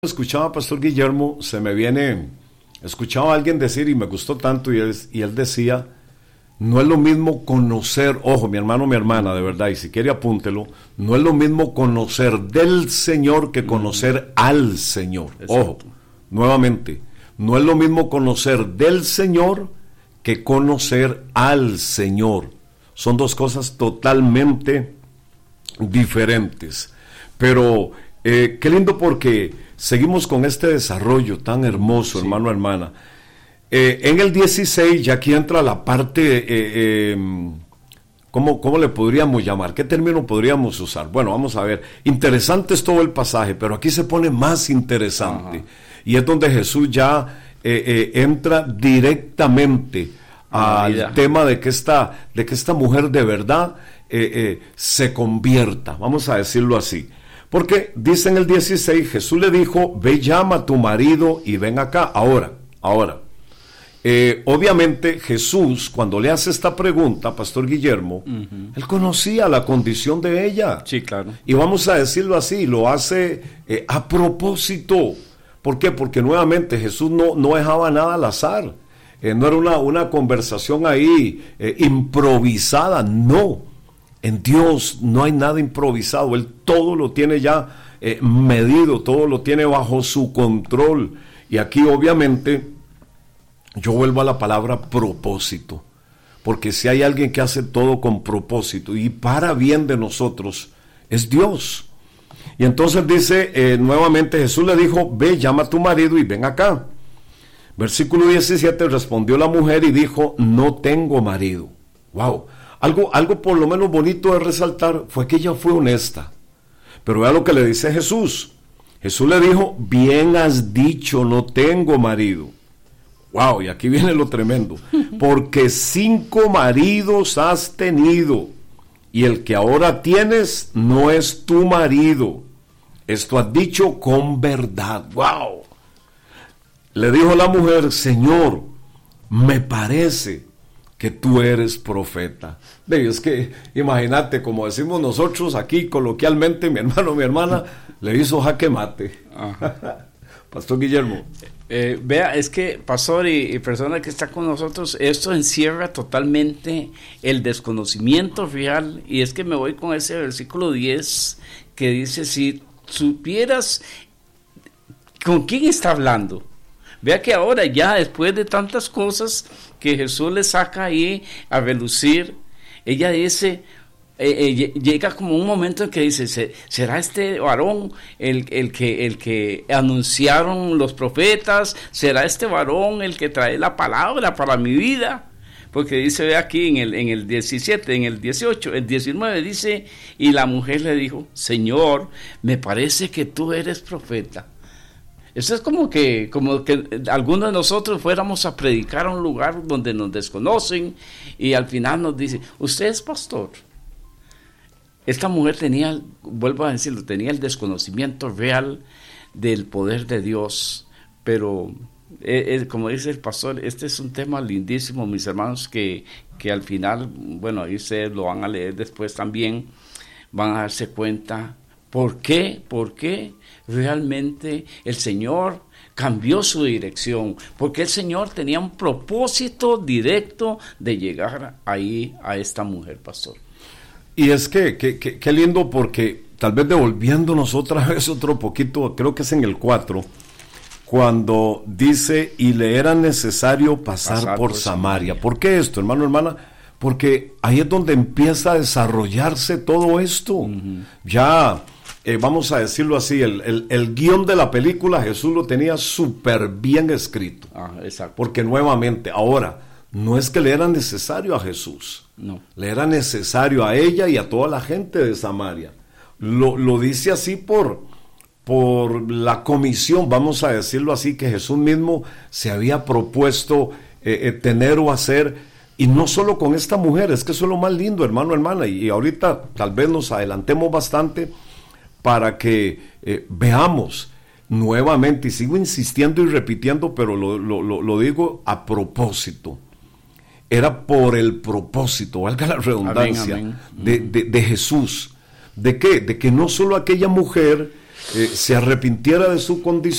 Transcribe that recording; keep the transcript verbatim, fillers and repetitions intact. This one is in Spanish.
Escuchaba a Pastor Guillermo, se me viene, escuchaba a alguien decir y me gustó tanto y él, y él decía, no es lo mismo conocer, ojo, mi hermano, mi hermana, de verdad, y si quiere apúntelo, no es lo mismo conocer del Señor que conocer mm. al Señor. Exacto. Ojo, nuevamente, no es lo mismo conocer del Señor que conocer al Señor. Son dos cosas totalmente diferentes. Pero eh, qué lindo porque seguimos con este desarrollo tan hermoso, sí. hermano, hermana. Eh, en el dieciséis, ya aquí entra la parte, eh, eh, ¿cómo, ¿cómo le podríamos llamar? ¿Qué término podríamos usar? Bueno, vamos a ver. Interesante es todo el pasaje, pero aquí se pone más interesante. Ajá. Y es donde Jesús ya eh, eh, entra directamente ah, al mira. tema de que esta, de que esta mujer de verdad eh, eh, se convierta, vamos a decirlo así. Porque dice en el dieciséis, Jesús le dijo, ve, llama a tu marido y ven acá. Ahora, ahora, eh, obviamente Jesús, cuando le hace esta pregunta, Pastor Guillermo, uh-huh. él conocía la condición de ella. Sí, claro. Y vamos a decirlo así, lo hace eh, a propósito. ¿Por qué? Porque nuevamente Jesús no, no dejaba nada al azar. Eh, no era una, una conversación ahí eh, improvisada, no. En Dios no hay nada improvisado, Él todo lo tiene ya eh, medido, todo lo tiene bajo su control. Y aquí obviamente yo vuelvo a la palabra propósito, porque si hay alguien que hace todo con propósito y para bien de nosotros, es Dios. Y entonces dice eh, nuevamente, Jesús le dijo, ve, llama a tu marido y ven acá. Versículo diecisiete, respondió la mujer y dijo, no tengo marido. Wow. Algo, algo por lo menos bonito de resaltar fue que ella fue honesta. Pero vea lo que le dice Jesús. Jesús le dijo, bien has dicho, no tengo marido. Wow, y aquí viene lo tremendo. Porque cinco maridos has tenido, y el que ahora tienes no es tu marido. Esto has dicho con verdad. Wow. Le dijo la mujer, Señor, me parece que tú eres profeta. De, es que, imagínate, como decimos nosotros aquí coloquialmente, mi hermano, mi hermana, le hizo jaque mate. Pastor Guillermo. Eh, vea, es que, pastor y, y persona que está con nosotros, esto encierra totalmente el desconocimiento real, y es que me voy con ese versículo diez, que dice, si supieras con quién está hablando. Vea que ahora ya después de tantas cosas que Jesús le saca ahí a relucir, ella dice, eh, eh, llega como un momento en que dice, ¿será este varón el, el, que, el que anunciaron los profetas? ¿Será este varón el que trae la palabra para mi vida? Porque dice, ve aquí en el, en el diecisiete, en el dieciocho, el diecinueve dice, y la mujer le dijo, Señor, me parece que tú eres profeta. Eso es como que, como que algunos de nosotros fuéramos a predicar a un lugar donde nos desconocen y al final nos dicen, usted es pastor. Esta mujer tenía, vuelvo a decirlo, tenía el desconocimiento real del poder de Dios, pero eh, eh, como dice el pastor, este es un tema lindísimo, mis hermanos, que, que al final, bueno, ahí ustedes lo van a leer después también, van a darse cuenta. ¿Por qué? ¿Por qué realmente el Señor cambió su dirección? Porque el Señor tenía un propósito directo de llegar ahí a esta mujer, pastor. Y es que, que, que, qué lindo, porque tal vez devolviéndonos otra vez otro poquito, creo que es en el cuatro, cuando dice, y le era necesario pasar, pasar por, por Samaria. Samaria. ¿Por qué esto, hermano, hermana? Porque ahí es donde empieza a desarrollarse todo esto. Uh-huh. Ya... Eh, vamos a decirlo así, el, el, el guión de la película Jesús lo tenía súper bien escrito. Ah, exacto. Porque nuevamente, ahora, no es que le era necesario a Jesús, no. Le era necesario a ella y a toda la gente de Samaria. Lo, lo dice así por, por la comisión, vamos a decirlo así, que Jesús mismo se había propuesto eh, eh, tener o hacer. Y no solo con esta mujer, es que eso es lo más lindo, hermano, hermana. Y, y ahorita tal vez nos adelantemos bastante para que eh, veamos nuevamente, y sigo insistiendo y repitiendo, pero lo, lo, lo, lo digo a propósito, era por el propósito, valga la redundancia, amén, amén. De, de, de Jesús. ¿De qué? De que no solo aquella mujer eh, se arrepintiera de su condición,